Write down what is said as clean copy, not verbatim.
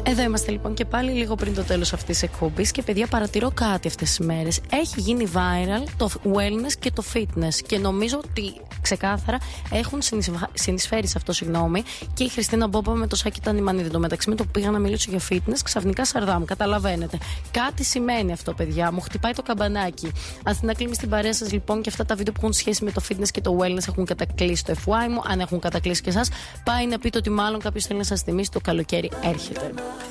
Εδώ είμαστε λοιπόν και πάλι λίγο πριν το τέλος αυτής της εκπομπής. Και παιδιά, παρατηρώ κάτι αυτές τις μέρες. Έχει γίνει viral το wellness και το fitness. Και νομίζω ότι ξεκάθαρα έχουν συνεισφέρει σε αυτό, συγγνώμη, και η Χριστίνα Μπόμπα με το Σάκη Τανιμανίδη. Το μεταξύ με το που πήγα να μιλήσω για fitness, ξαφνικά Σαρδάμ. Καταλαβαίνετε. Κάτι σημαίνει αυτό, παιδιά. Μου χτυπάει το καμπανάκι. Αθηνά Κλίμη στην παρέα σας λοιπόν, και αυτά τα βίντεο που έχουν σχέση με το fitness και το wellness έχουν κατακλείσει το FY μου. Αν έχουν κατακλείσει και εσάς, πάει να πείτε ότι μάλλον κάποιος θέλει να σας θυμίσει το καλοκαίρι έρχεται.